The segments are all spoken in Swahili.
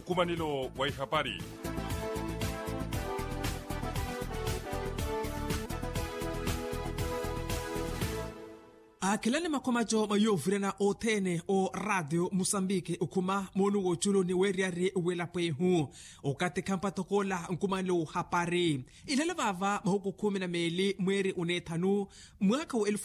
Nkumanilo wa habari. Akilani makomajo mayovirana otene o radio Mosambike ukuma monu wochulo ni weriari uwelapwehu okate kampa tokola nkumalo hapari ilele vava mahuku 12 mweri unethanu mwaka wa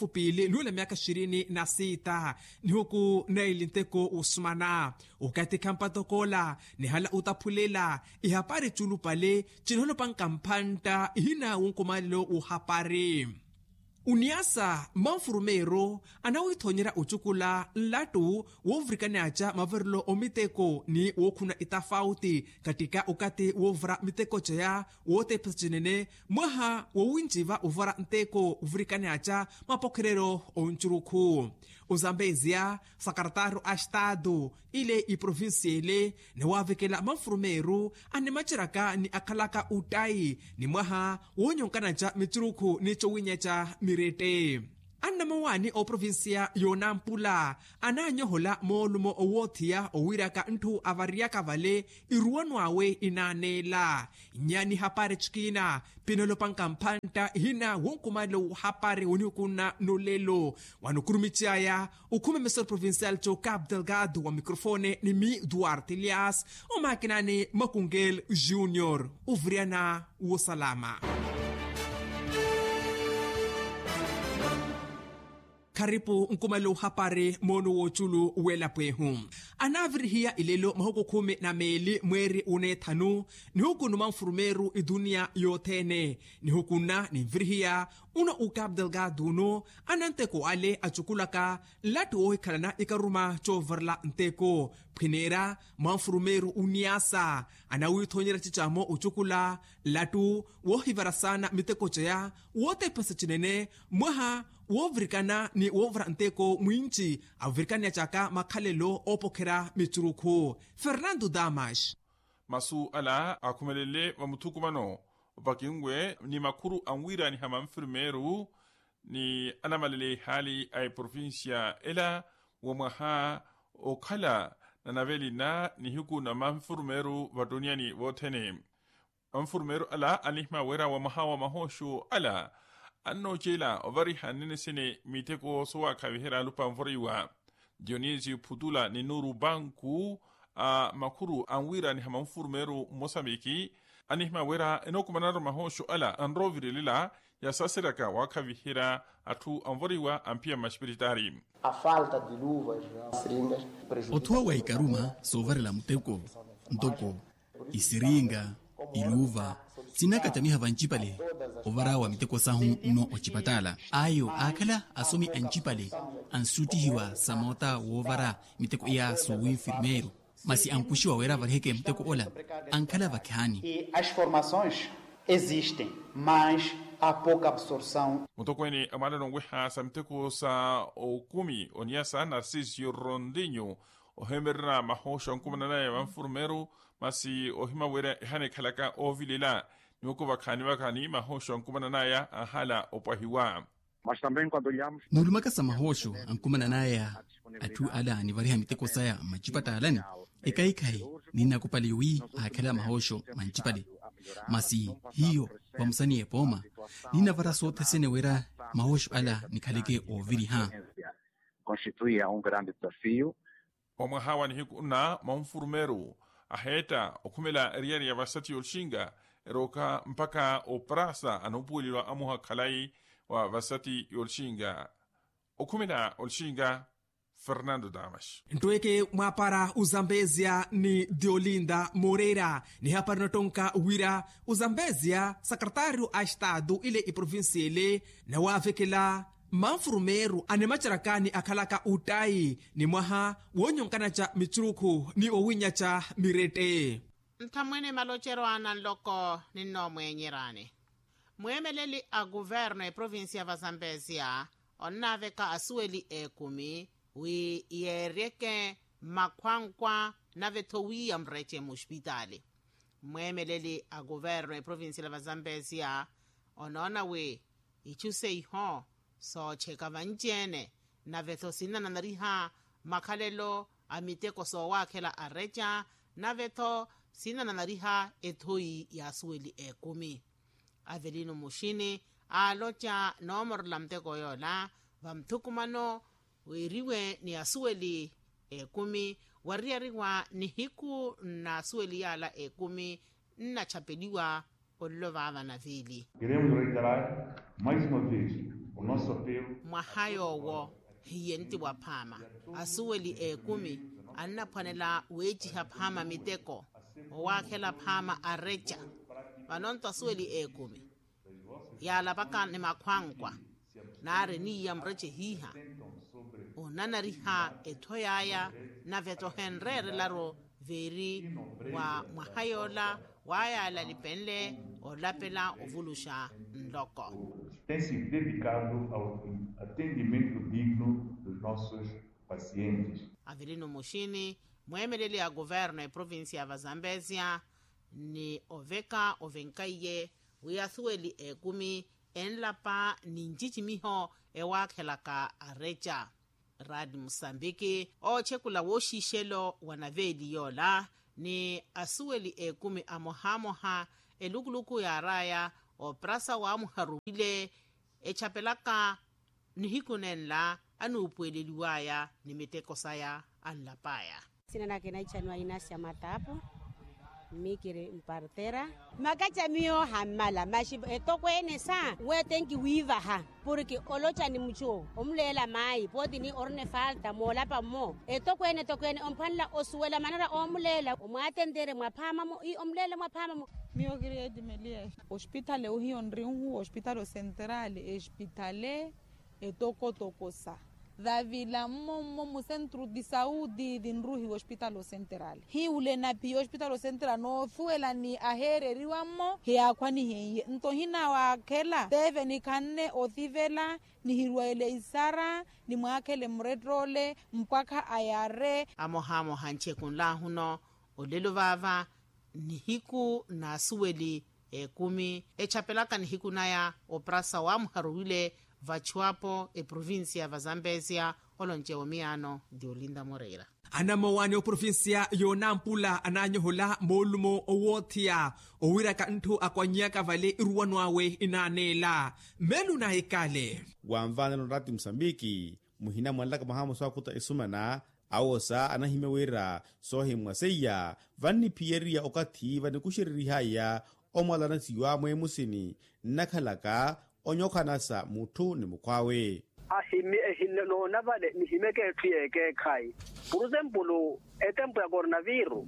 2026 ni huku na ilinteko usmana okate kampa tokola ni hala utaphulela ihapari chulu pale chinholo pankampanta ihina unkumalo uhapari. Uniasa manfurumero anawithonyera uchukula latu wovrikanacha maverlo omiteko ni wokuna itafauti katika ukati wovra miteko chaya wote pachinene mwaha wowinjiva uvara nteko uvrikanacha mapokerero onchuruku Uzambezia sakartaru astado ile iprovinsiele ne wavekela manfurumero animachiraka ni akalaka utai ni mwaha wonyonkanacha michuruku ni chowinyacha mirete. Anamawani o provinsia yonampula ananyohola molumo owothia owiraka nthu avariaka vale iruanwawe inanela nyani hapare chikina pinolo pankamphanta hina wonkumalo hapare unikuna nolelo wanukurumichaya ukume mesor provincial cho Cabo Delgado wa mikrofone ni mi Duarte Elias o makinani Makungel Junior uvriana usalama. Karibu nkumalo hapare mono wochulu welapwehu. Anavirihia ilelo mahuku 12 mweri unethanu ni huku numanfurumeru idunia yotene ni hukuna ni virihia una Cabo Delgado no ananteko ale achukulaka latu ohikalana ikaruma choverla nteko pinera manfurumeru uniasa anawithonyera chichamo uchukula latu wohivarasana miteko chaya wote pasachinene mwaha wovrikana ni wovra nteko mwinchi avrikania chaka makhalelo opokera michuruku. Fernando Damas Masu ala akumelele wa mutukumano upakingwe ni makuru anwira ni hamamfirmeru ni anamalele hali ay provincia ela wa mwaha okhala na naveli na ni huku na mamfirmeru wa duniani wotene. Mamfirmeru ala anihma wera wa mahawa mahoshu ala anno jela ovari hanene sene miteko sowa kavihera lupa mvoriwa Dionisio Pudula ni nuru banku makuru anwira ni hamamfurmeru Mosambiki anihma wera enokumanaro mahosho ala anrovire lila ya sasiraka wakavihera atu anvoriwa ampia mashpiritari. A falta de luvas, seringas, otua wa ikaruma sovari la muteko ntoko isiringa iluva sinaka tamiha vanchipale ovara wa miteko sahu no ochipatala ayo akala asomi anchipale ansutihiwa samota wovara miteko ya suwi firmeiro masi ampushiwa wera varheke miteko ola ankala vakhani e as formações existem, mas há pouca absorção. Mutokweni amada nongweha sa miteko sa okumi oniasa Narcisio Rondinho ohemerna mahosho nkumanana ya manfurmeru masi ohima wera hane kalaka ovilela nuko vakani mahosho nkumanana ya ahala opahiwa. Mas também quando olhamos nulumaka sa mahosho ankumanana ya atu ala ni variha miteko saya machipata alani ekaikai nina kupaliwi akala mahosho manchipali masi hiyo wa msani epoma nina vara sote sene wera mahosho ala nikaleke oviri ha constituía grande desafio. Omwa hawa ni hiku na mamfurumeru aheta okumela riari ya vasati yolshinga eroka mpaka oprasa anupulilwa amuha kalai wa vasati yolshinga okumela olshinga. Fernando Damas Ntweke mwapara Uzambezia ni Diolinda Moreira ni hapa notonka wira Uzambezia secretário a estado ile iprovinciele na wavekela manfurumeru anemacharaka akhalaka utai ni mwaha wonyonkana cha michuruku ni owinya cha mirete. Ntamwene malochero analoko nino mwenyerane. Mwemeleli a governo e provincia va Zambezia onaveka asueli ekumi wi yereke makwankwa navetowi amreche mushpitali. Mwemeleli a governo e provincia va Zambezia onona we ichuse iho so cheka vanjene navetosina nanariha makalelo amiteko so wakela arecha naveto sinananariha ethoi ya sueli ekumi. Avelino Mushini alocha nomorla mteko yola vamthukumano wiriwe ni asueli ekumi wariariwa ni hiku na sueli yala ekumi na chapeliwa olovava na vili. Queremos reiterar mais uma vez o nosso apelo. Mwahayo wo hiyenti wa pama asueli ekumi anna panela weji hapama miteko wakela pama arecha wanonto asueli ekumi yala baka ni makwangwa nare ni yamreche hiha onanariha etoyaya na veto henrere laro veri wa mwahayola wayala lipenle olapela ovulusha ndoko. Tem se dedicado ao atendimento digno dos nossos pacientes. Avelino Mushini mwemeleli ya governo ya provinsia ya Zambezia ni oveka ovenkaiye wiyathueli ekumi enlapa ni njijimiho ewakhelaka arecha. Radi Msambiki ochekula woshishelo wanaveli yola ni asueli ekumi amohamoha elukuluku ya raya oprasa wa muharuwile echapelaka nihikunenla anupueleliwaya ni miteko saya anlapaya. Sina kena chanwa Inasia Matapo mikire mpartera makacha mio hamala mashi etokwene sa we tenki wiva ha porque olocha ni mucho omlela mai podi ni orne falta mola pa mo etokwene ompanla osuela manara omlela omwatendere mwapama mo I omlela mwapama mo mio kire dimelia hospital uhi onriu hospital central hospitale etoko sa Davila mo centro de saúde de Nruhi hospital central. Hi ule na pi hospital central no fuela ni ahere riwamo he akwani he nto hina wa kela deve ni kanne othivela ni hirwaele isara ni mwakele mredrole mpaka ayare amohamo hanche kunla huno olelo vava ni hiku na sueli ekumi echapelaka ni hiku naya oprasa wa mharuwile vachuapo provinsia ya Zambezia olonje omiano Diolinda Moreira. Anamawani o provinsia yo Nampula ananyohola molumo owotia owira ka ntu akwanyaka vale iruwanwawe inanela melu na ikale wamvana no Radi Msambiki muhina mwalaka mahamo swakuta isumana awosa anahimewera sohe mwaseya vani pieria okati vani kushirihaya omwalana siwa mwe musini nakalaka onyokanasa mutu ni mukwawe ahime no navale ni himeke tuyeke kai por exemplo etempo ya coronavirus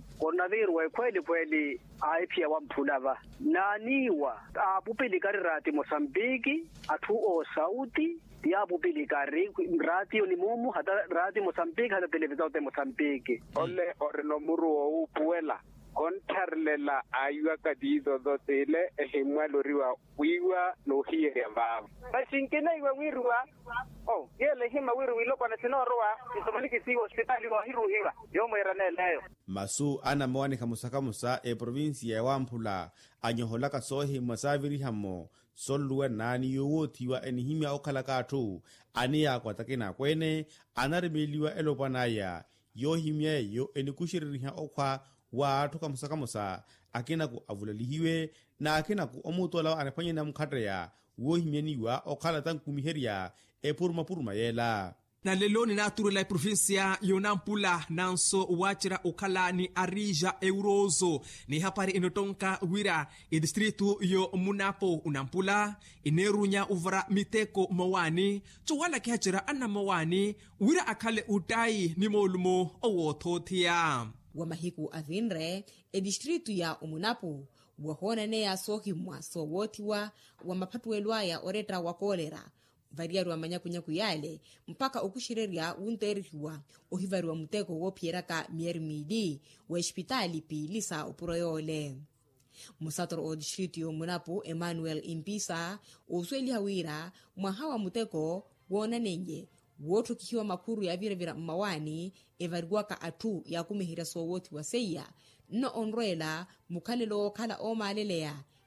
kweli aipia wa mpulava naniwa apupilikari rati Mosambiki atu o sauti ya pupilikari rati ni mumu hata rati Mosambiki hata televizao te Mosambiki ole orno muru o upuela kontarlela ayua kadizo dotele ehimwaloriwa wiwa no hiere mbava basinkena iwa wirwa yele hima wiru iloko na sinoroa itomaliki si hospitali wa hiru hiwa yomo iraneleyo masu ana mwani kamusa provinsia ya Wampula anyoholaka sohi masaviri hamo soluwa nani yowotiwa enihimia okalakatu aniya kwa takina kwene anarimeliwa elopanaya yohimia yo enikushiririha okwa watu kamusa akina ku avulalihiwe na akina ku omutola anafanya na mkhatreya wohimianiwa okhala tankumiheria puruma yela na lelo ni naturela provinsia yo Nampula nanso wachira ukala ni arija eurozo ni hapari inotonka wira distritu yo Munapo Unampula inerunya uvara miteko mawani chuwala kihachira anna mawani wira akale utai ni molumo owothotia wamahiku avinre distritu ya Umunapo wahona ne ya sohi mwaso wotiwa wamapatuelwa ya oreta wa kolera variarwa manyakunyaku yale mpaka okushireria unteriwa ohivarwa muteko wopieraka miermidi wa hospitali pilisa opuroyole musator o distritu yo Munapo Emmanuel Impisa osweli hawira mwahawa muteko wona nenye wotu kihiwa makuru ya vira mawani evariguaka atu ya kumihira so woti waseya no onroela mukalelo kala o malelea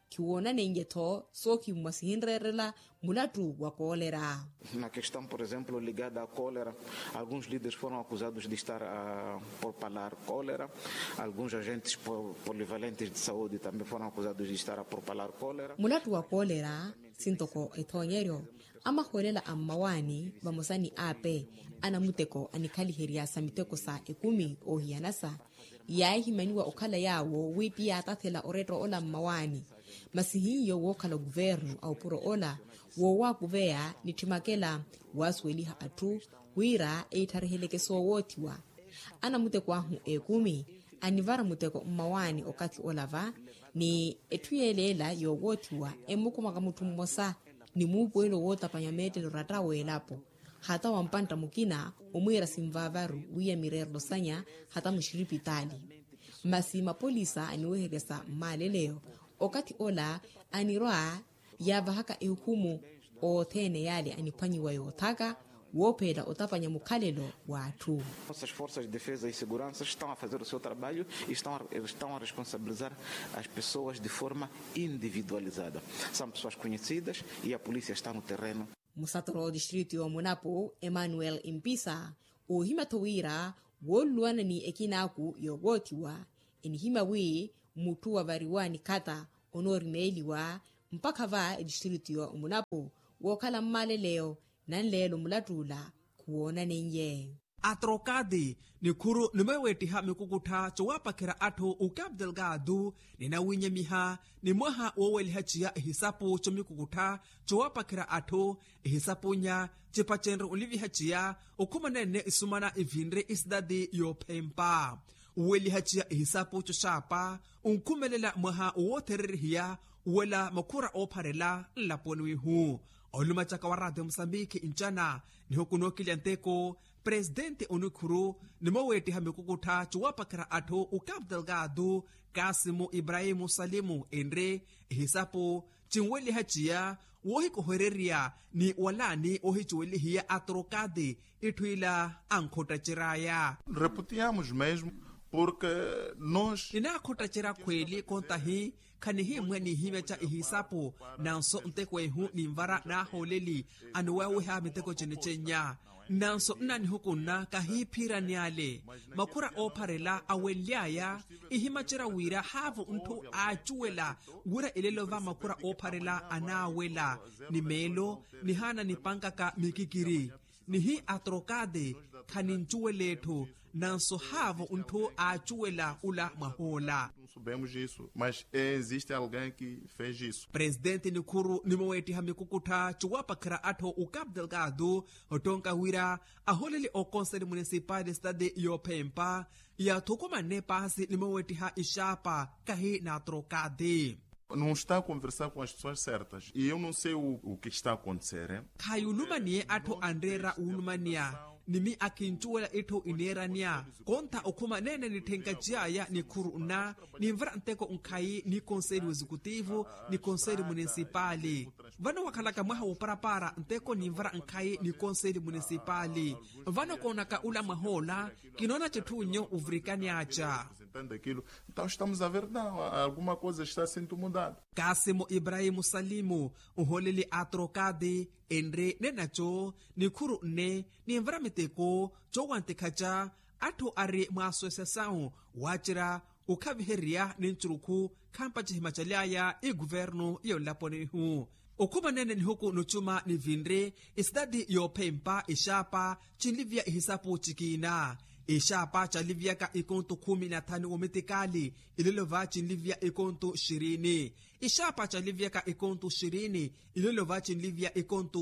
kiwona nengetho soki mwasihinrerela mulatu wa kolera. Na questão, por exemplo, ligada à cólera, alguns líderes foram acusados de estar a propalar cólera, alguns agentes polivalentes de saúde também foram acusados de estar a propalar cólera. Mulatu wa kolera sintoko ethonyerio ama holela ammawani vamosani ape ana muteko anikhaliheria sa miteko sa 10 ohianasa yaihimaniwa okhala yawo wipi atathela oretro ola mmawani masihiyo wokhala governo au puro ola wo wakuveya nithimakela wasweliha atu wira eitharihelekeso wotiwa ana muteko ahu 10 anivara muteko mmawani okati olava ni ethuyelela yowotiwa emukumaka muthu mmosa ni mupuelo wotapanyamete rata welapo hata wampanta mukina umwira simvavaru wiya mirerlo sanya hata mushiripitali masima polisa aniweheresa maleleo okati ola anirwa yava haka ihukumu o thene yale anipanyiwa yothaka wopela otapanya mukhalelo watu. Nossas forças de defesa e segurança estão a fazer o seu trabalho e estão a responsabilizar as pessoas de forma individualizada. São pessoas conhecidas e a polícia está no terreno. Musatoro distrito yo Munapo Emmanuel Impisa o himatowira woluana ni ekinaku yogotiwa inihima wi mutuwa variwani kata onori meiliwa mpaka va distrito yo Munapo wokala maleleo nanlelo mulatula kuona nenye. Atrocade ni kuru nimewetiha mikukutha chowapakira atho ukab delgado nina winya miha ni mwaha wowelihachia hisapo chomikukutha chowapakira atho hisaponya chipachenro ulivihachia ukumanene isumana ivinre isdadi yopempa uwelihachia hisapo choshapa unkumelela mwaha wothererihia uwela makura opharela laponwihu olumachaka wa radio Msambiki inchana ni hukunokilya nteko presidente onukhuru nimowetiha mikukutha chowapakira atho ukab delgado Kasimo Ibrahimu Salimu enre hisapo chinwelihachiya wohikuhwereria ni walani ohichiwelihiya atrocade ithuila ankhotachiraya. Repudiamos mesmo porque nós inakhotachira khweli kontahi khani himwe ni himecha ihisapo nanso ntekwehu nimvara naholeli anuweweha miteko chenechenya nanso nani hukuna kahiphira niale makura opharela awelyaya ihimachira wira havu nthu achuwela wira ilelova makura opharela anawela ni melo ni hana ni pankaka mikikiri ni hi atrocade khani nchuweletho nanso havu nthu achuwela ula mahola. Sabemos isso, mas existe alguém que fez isso. Presidente Nikuru nimowetiha mikukutha chowapakira atho ukab delgado otonka wira aholeli o Conselho Municipal de Estado yopempa ya thukumane pasi nimowetiha ishapa kahi na atrocade. Não está a conversar com as pessoas certas. E eu não sei o que está a acontecer. Hein? Kayulumanie atho andrera ulumania. Nimi akinchuwela itho inerania konta okuma nene ni tenkajaya ni kuruna ni mvara nteko unkai ni Conselho Executivo ni Conselho Municipali vano wakhalaka mwaha woparapara nteko ni mvara nkai ni Conselho Municipali vano konaka ula mahola kinona chethunyo uvrikani acha. Então estamos a ver, não, alguma coisa está sendo mudada. Kasimo Ibrahimu Salimu uholeli atrocade enre nenacho ni kuru ne ni mvara miteko chowantekacha atho ari mwasosesao wachira ukhaviheria ni nchuruku khampa chihimachalaya governo yolaponehu ukumanene ni huku nuchuma ni vinre isdadi yopempa ishapa chinlivya ihisapo chikina ishapa chalivyaka ikonto 15 ometekali ililova chinlivya ikonto 20 ishapa chalivyaka ikonto 20 ililova chinlivya ikonto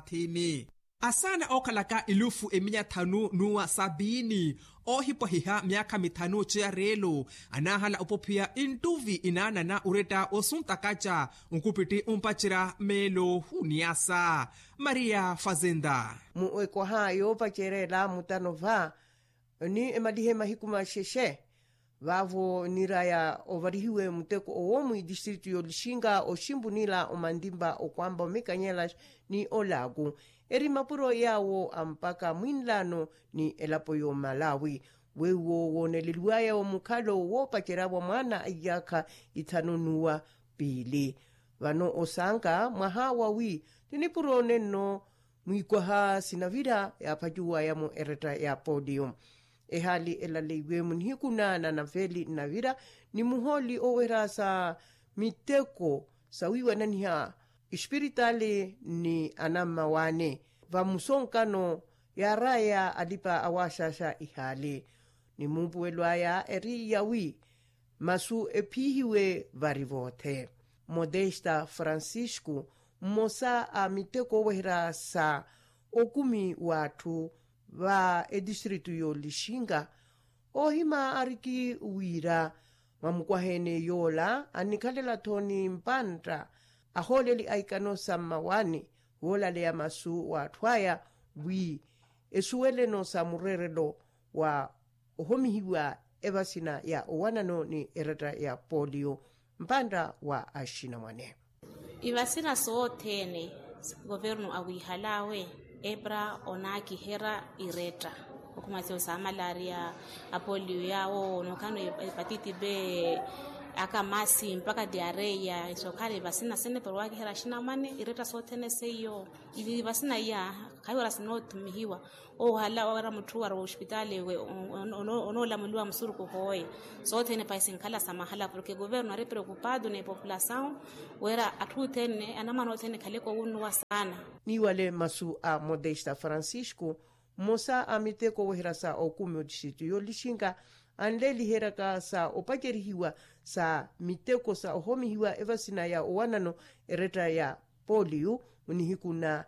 30 asana okhalaka ilufu eminya thanu nuwa 70 ohipohiha miaka mithanu chiarelo anahala upophiya intuvi inana na ureta osuntakacha unkupiti umpachira melo huniasa. Maria Fazenda muekwaha yopacherela mutanova ni emadihe mahikuma sheshe vavo niraya ovarihiwe muteko owomu distritu yo Lishinga oshimbunila omandimba okwamba omekanyela ni olagu eri mapuro yawo ampaka mwinlano ni elapo yo Malawi wewo wonelelwaya omukhalo wopacherabwa mwana ayaka ithanunuwa pili vano osanga mwaha wawi tinipurone no mwikwaha sinavira yapajuwa yamo ereta ya podium ehali elaleiwe munhikunana na veli navira ni muholi owerasa miteko sawiwa naniha espirituale ni anama wane vamusonkano ya raya alipa awashasha ihali ni mumpuelwaya eri yawi masu epihiwe varivote Modesta Francisco mosa a miteko owerasa okumi watu va edistritu yo Lixinga ohima ariki wira mamukwahene yola anikhalela thoni mpanta aholeli aikano samawani wolale ya masu wathwaya wi esuweleno sa murerelo wa ohomihiwa evasina ya owanano ni ereta ya polio mpanda wa ashina mwane ivasina soothene governo awihalawe ebra onaki hera ireta okumaseo sa malaria apolio yawo nokano hepatiti B akamasi mpaka diarrhea isokale basina sene perwaki hera shina mane ireta soothene seyo ili basina ya kaiwara sinotumihiwa hala wara muthu wa hospitali we onola mulwa msuruko hoye soothene paisin kala samahala porque governo are preocupado ne população wera atutene anamano thene kaleko unwa sana ni wale masu a Modesta Francisco mosa amiteko wehrasa okumi odisitu yo Lixinga anleli heraka sa opakerihiwa sa miteko sa ohomihiwa evasina ya owanano ereta ya polio unihikuna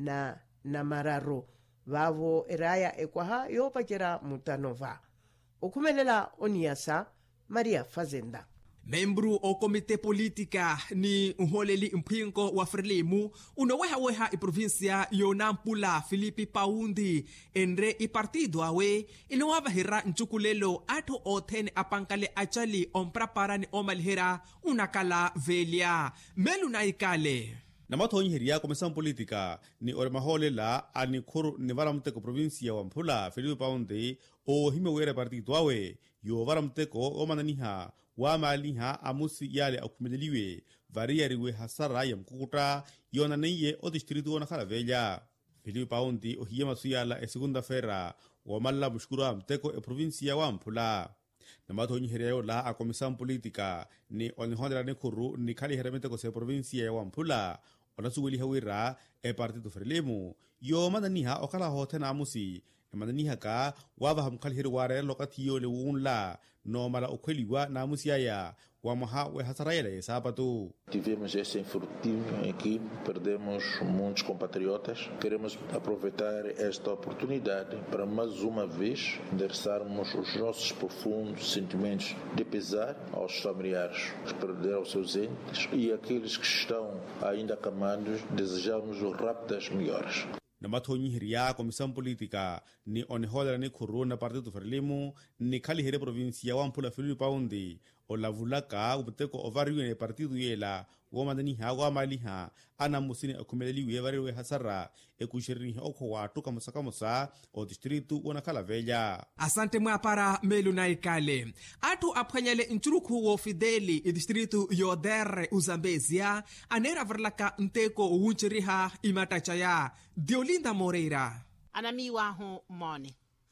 na mararo vavo eraya ekwaha yopakera mutanova okumelela oniasa Maria Fazenda membro o komite política ni uholeli mpingo wa Frelimu unowehaweha iprovinsia yo Nampula Filipe Paundi enre ipartido awe inowavahira nchukulelo ato othene apankale achali omprapara ni omalhera unakala velia melu na ikale na mathonyiheria komissão política ni oremaholela ani khuru ni varamteko provinsia wa Mpula Filipe Paundi o himewere partido awe yo varamteko omananiha wa maliha amusi yale akumeleliwe variariwe hasara ya mkukuta yona neye o distrito wana Karavelha Filipe Paundi ohiye masuyala e segunda-feira wa malla mushkura mteko e provincia wa Mpula na mathonyiheria yola a komissão política ni onihondera ne khuru ni khali heremeteko se provincia wa Mpula onasuweli hawira e partido Frelimu yo madaniha okala hothena amusi emadaniha ka wava hamkhaliheri ware lokathiyo le unla no mala okhweliwa na amusiaya wa maha we hasarayela e sábado. Tivemos esse infortúnio em que perdemos muitos compatriotas. Queremos aproveitar esta oportunidade para mais uma vez endereçarmos os nossos profundos sentimentos de pesar aos familiares que perderam seus entes e aqueles que estão ainda acamados, desejamos rápidas melhoras. Na mathonyiheria komissão política ni oniholera ni khuru na partido Frelimu ni khalihere provincia wa Mpula Filipe Paundi olavulaka ubuteko ovariwe partido yela womadaniha wa maliha ana musini akumeleliwe variwe hasara ekushirihi okho watu kamusakamusa o distrito wana Karavelha. Asante mwapara melu na ikale atu aphwanyale nchuruku wo Fideli distrito yoder uzambezia anera varlaka nteko uunchiriha imatachaya Diolinda Moreira anamiwahu moni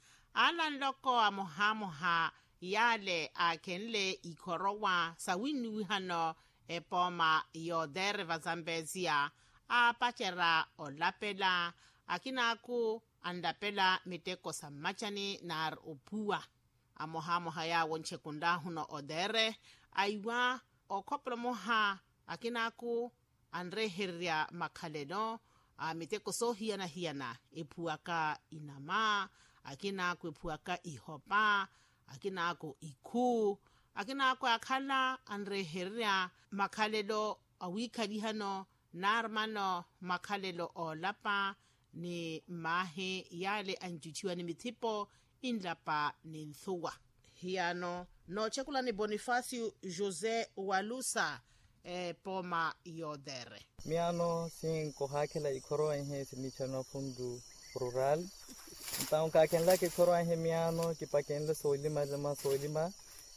alanloko amohamoha yale akenle ikorowa sawiniwihano epoma yoder vazambezia apachera olapela akinaku andapela miteko samachani nar upua amohamoha ya wonchekunda huno odere aiwa okoplomoha akinaku andreheria makhaleno miteko so hiana epuaka inama akinaku epuaka ihopa akinaku iku akinaku akhala andreheria makhalelo awikalihano narmano makhalelo olapa ni mahe yale anjutiwa ni mithipo inlapa ni nthuwa hiano no chekula ni Bonifacio José Walusa poma yodere miano sin kohakela ikoro enhe sinichano fundu rural então kakenla ke koro enhe miano ki pakenla solima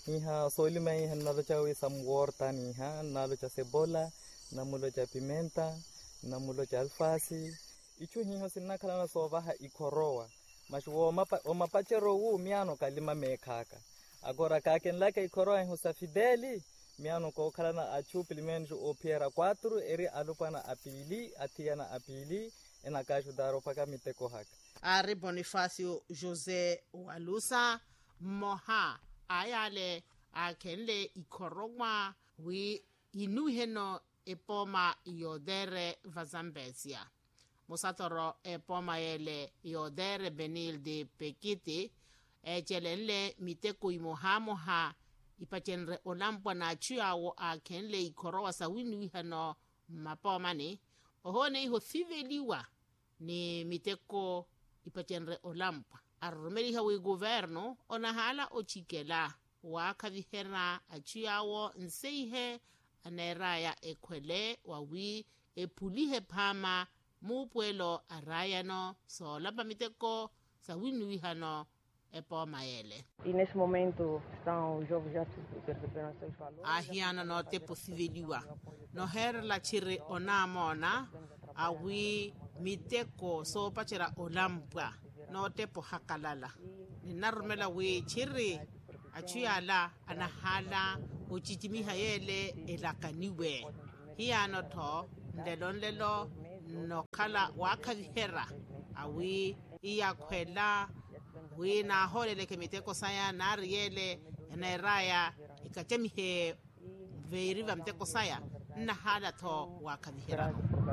Iha solima iha nalo cha wisa mworta niha, nalo cha cebola, namulo cha pimenta, namulo cha alfasi. Ichu hiho sinakala na sovaha ikorowa. Mashu o mapachero wu miano kalima mekaka. Agora kaken lake ikorowa hiho sa fideli, miano ko kala na achu pilimenju o piera 4, eri alupana apili, atiana apili, ena kashu daro paka miteko haka. Ari Bonifacio Jose Walusa moha ayale akenle ikorogwa wi inuheno epoma yodere vazambesia. Musatoro epoma yele yodere Benil de Pekiti echelenle miteko imoha ipachenre olampwa na chuawo akenle ikorowa sa winuheno mapomani. Ohone iho thiveliwa ni miteko ipachenre olampa. Arromeriha wi governo onahala ochikela wakavihera achiawo nseihe aneraya ekwele wawi epulihe pama mupuelo arayano so lapa miteko sa winuihano epoma ele. E nesse momento estão os jovens já perceberam seus valores. Ahiana no te posiveliwa. No her la chiri onamona awi miteko so pachera olampa no te pohakalala. Ninarumela we chiri achuyala anahala uchichimiha yele elakaniwe. Hiano to ndelonlelo no kala wakavihera awi iya kwela wina holele kemiteko saya nariele enairaya ikachemihe veiriva mteko saya nahala to wakavihera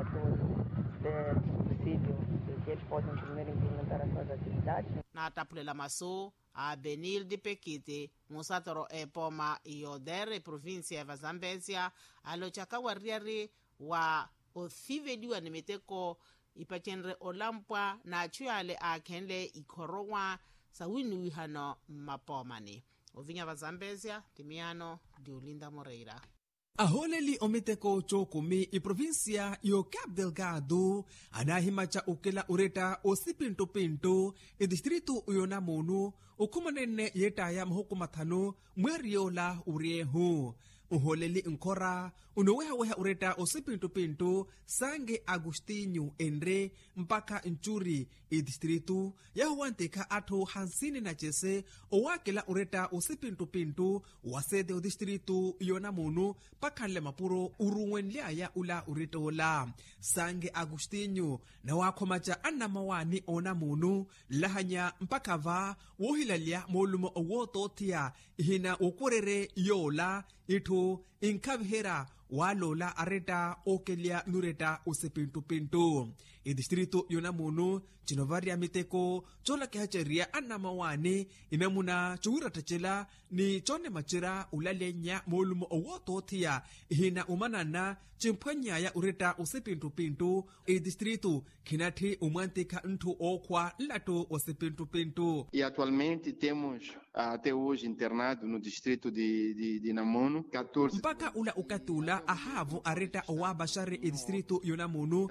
na tapulela maso a Benil de Pekiti musatoro epoma iodere provincia ya Zambezia alochaka wariari wa othiveliwa nimeteko ipachenre olampwa na achuyale akenle ikorowa sa winuihano mapomani. Ovinya va Zambezia, Timiano, Diolinda Moreira. Aholeli omiteko chokumi iprovincia yo Cabo Delgado anahimacha ukela ureta osipinto distrito uyonamonu ukumanene yetaya mhukumathano mweriola uriehu uholeli nkora unoweha ureta osipinto sange Agustinho Enre mpaka nchuri distrito yahuanteka atho hansini na chese owakela ureta osipinto wasede o distrito yonamonu pakhanle mapuro uruwenleaya ula uritola sange Agustinho na wakhomacha anamawani onamunu lahanya mpakava wohilalia molumo owototia hina ukurere yola itho inkavhera walola areta okelia nureta osipinto distrito yonamunu chinovaria miteko chola kehacheria anamawani inamuna chuwiratachela ni chone machira ulalenya molumo owotothia hina umanana chimpwanyaya ureta osipinto distrito kinathi umwantika nthu okhwa lato osipinto. E atualmente temos até hoje internado no distrito de Namono 14 mpaka ula ukatula ahavu areta owabashari distrito yonamunu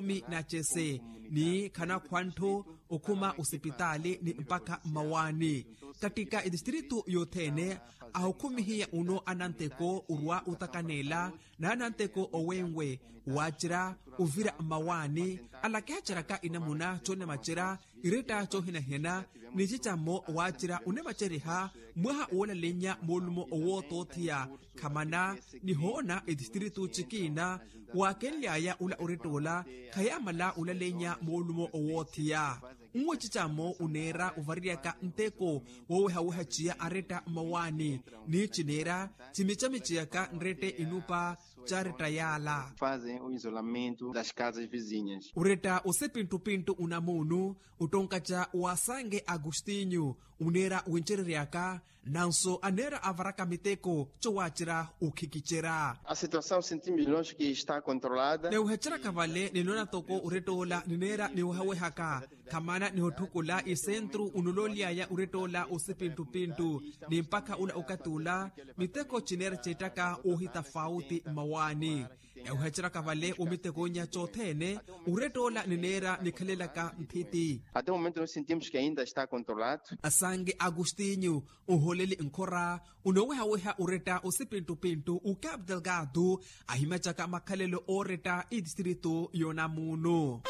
10 ni kana kwanto ukuma usipitali ni mpaka mawani katika distrito yothene ahukumihiya uno ananteko urwa utakanela na ananteko owenwe wachira uvira mawani alakehacharaka inamuna chone machira ireta chohinahena nichichamo wachira unemacheriha mwaha uolalenya molumo owotothia khamana nihona distrito chikina wakelyaya ula uritola khayamala ulalenya molumo owothia unwechichamo unera uvariaka nteko wowehawehachiya areta mawani ni chinera chimichamichiyaka nrete inupa chareta yala fazem o isolamento das casas vizinhas. Ureta osipinto unamunu utonkacha wasange Agustinho unera winchereriaka nanso anera avaraka miteko chowachira ukhikichera. A situação sentimos nós que está controlada. Neuhechera kavale ninona toko uretola ninera niuhawehaka kamana nihothukula isentru unuloliaya uretola osipinto ni mpaka ula ukatula miteko chinera chetaka ohitafauti mawani euhechera kavale umitekonya chothene uretola nenera nikhalelaka mphiti. Até o momento nós sentimos que ainda está controlado. Asange Agostinho uholeli nkora unowehaweha ureta usipintu-pintu uCabo Delgado ahimachaka makhalelo oreta idistrito yonamuno.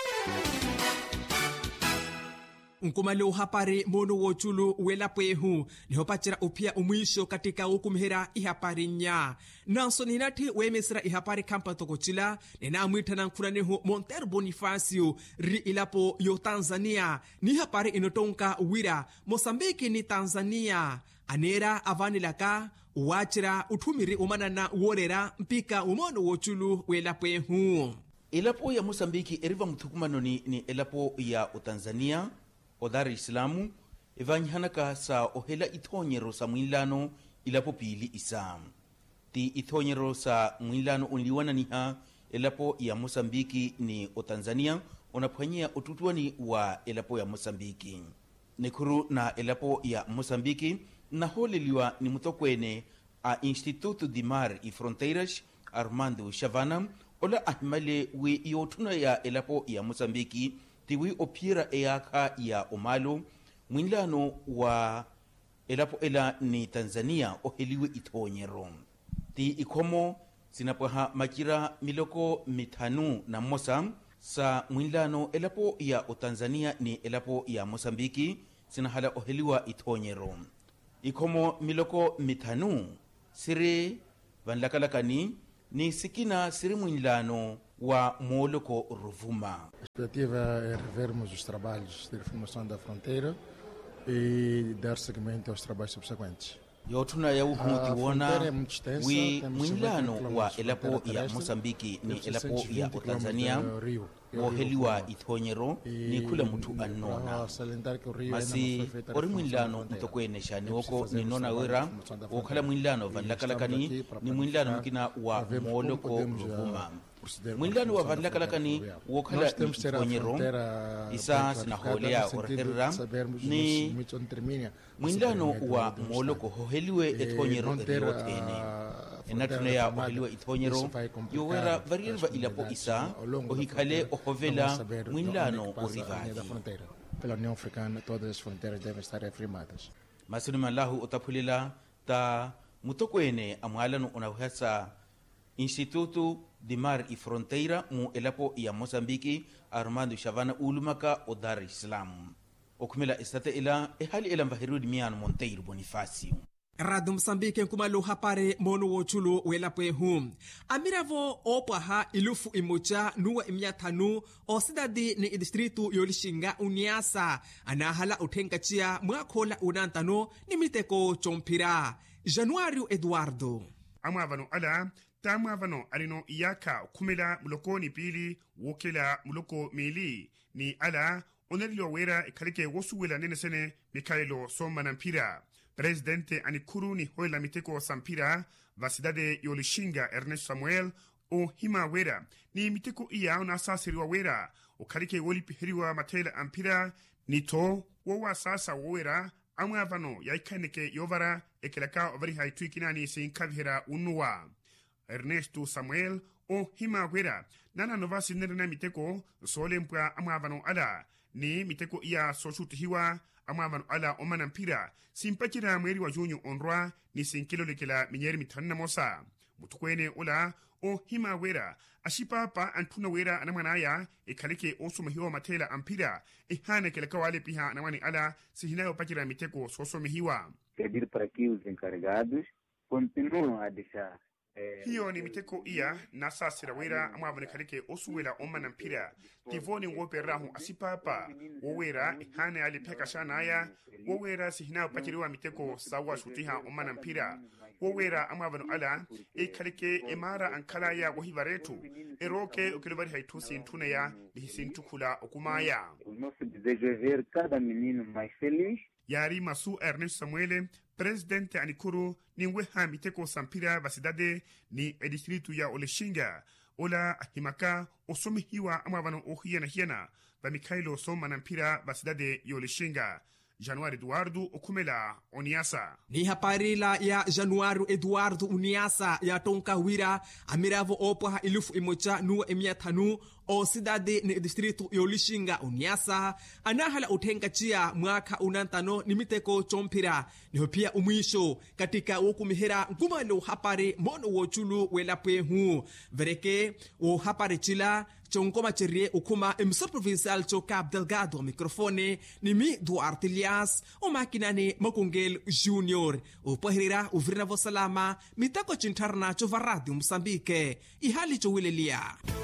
Nkumale uhapari mono wochulu welapwehu nihopachira upia umwisho katika ukumhera ihapari nya nanso ninati wemesira ihapari kampa tokochila nena amwitana nkunanehu Monteiro Bonifacio ri ilapo yo Tanzania nihapari inotonka wira Mosambiki ni Tanzania anera avanilaka uwachira uthumiri umanana worera mpika umono wochulu welapwehu. Elapo ya Mosambiki eriva muthukumano ni elapo ya Tanzania o Dar es Salaam evanyihanaka sa ohela ithonyero sa mwilano ilapo pili isa. Ti ithonyero sa mwilano unliwana niha elapo ya Mosambiki ni o Tanzania onaphwanyia ututuani wa elapo ya Mosambiki. Nekuru na elapo ya Mosambiki naholeliwa ni mutokwene a Instituto de Mar e Fronteiras Armando Chavana ola ahimale we yotuna ya elapo ya Mosambiki tiwi opira eaka ya omalo mwinlano wa elapo ela ni Tanzania oheliwe ithonyero. Ti ikomo sinapwaha makira miloko mitanu na mosa sa mwinlano elapo ya o Tanzania ni elapo ya Mosambiki sinahala oheliwa ithonyero. Ikomo miloko mitanu siri vanlakalakani ni sikina siri mwinlano wa moloko Rovuma. A expectativa é revermos os trabalhos de reformação da fronteira e dar seguimento aos trabalhos subsequentes. Yotuna ya uhuti wona wi mwinlano wa elapo ya Mosambiki ni elapo ya o Tanzania woheliwa ithonyero ni kula mutu anona. Masi ori mwinlano mtokwene shani woko ni nona wera wokala mwinlano vanlakalakani ni mwinlano mkina wa moloko Rovuma. Mwinlano wa vanlakalakani wokala ithonyero isa sinaholea orherera ni mwinlano wa moloko hoheliwe ethonyero eriotene. Enatuna ya oheliwe ithonyero yowera varielva ilapo isa ohikale ohovela mwinlano orivaji. Pela União Africana, todas as fronteiras devem estar afirmadas. Masuni malahu otapulila ta mutokwene amwalano unawhasa Instituto de Mar e Fronteira mu elapo ya Mosambiki Armando Chavana ulumaka o Dar es Salaam. Okumela estate ila ehali ela mvahiru dimiano Monteiro Bonifacio. Radio Msambike nkumalo hapare mono wochulu welapwehu. Amiravo opwaha ilufu imocha nuwa imyatanu o sidadi ni distritu yolishinga uniasa anahala utenkachia mwakhola unantano ni miteko chompira. Januario Eduardo. Amwavano ala tamwavano alino iyaka kumela mulokoni pili wokela muloko mili ni ala onelilo wera ikalike wosuwela nenesene Mikaelo Somanampira. Presidente anikuru ni hoela miteko sampira vasidade yolishinga Ernest Samuel o hima wera ni miteko iya ona sasiriwa wera o karike woli pihiriwa matela ampira ni to wowa sasa wera amwavano yaikaneke yovara ekelaka ovari haituikinani sinkavhera unuwa. Ernesto Samuel o hima wera nana nova sinerina miteko sole mpwa amwavano ala ni miteko iya sosutihiwa amwavano ala omanampira simpachira mweri wa junyo onrwa ni sinkilo lekela minyeri mitanna mosa. Mutukwene ola o hima wera ashipapa antuna wera anamanaya ekalike osomehiwa matela ampira ehane keleka wale piha anamani ala sihinayo pachira miteko sosomehiwa. Pedir para que os encarregados continuem a deixar hiyo ni miteko iya nasa sirawera amwavane kalike osuwela omanampira tivoni wope rahu asipapa wowera ihane alipeka shanaya wowera sihinayo pachiriwa miteko sawa shutiha omanampira wowera amwavano ala kalike emara ankala ya wahivaretu eroke ukilibari haitusi intune ya lihisintukula okumaya. O nosso desejo é ver cada menino mais feliz. Yari Masu Ernest Samuel, presidente anikuru ni weha miteko sampira vasidade ni edistritu ya Oleshinga ola himaka osomihiwa amwavano ohiena hiena va Mikaelo Somanampira vasidade yoleshinga. Januário Eduardo okhumela oniasa ni haparila ya Januário Eduardo uniasa ya tonkawira amiravo opwa ilufu imoja nuwa emiathanu o sidade ni distrito yolishinga uniasa anahala uthenkachia mwaka unantano nimiteko chompira niho pia umwisho katika wokumihera ngumalo hapare mono wochulu welapwehu vereke wo hapare chila chongoma cherie ukuma emisor provincial cho Cabo Delgado microfone ni mi Duarte Elias o makinane Makongel Junior upoherera uvirina vosalama mitako chintarna cho varadi Moçambique ihali cho wilelia